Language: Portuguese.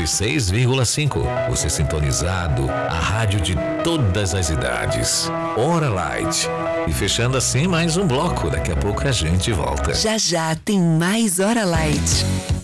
106,5. Você sintonizado, a rádio de todas as idades. Hora Light. E fechando assim mais um bloco. Daqui a pouco a gente volta. Já já tem mais Hora Light.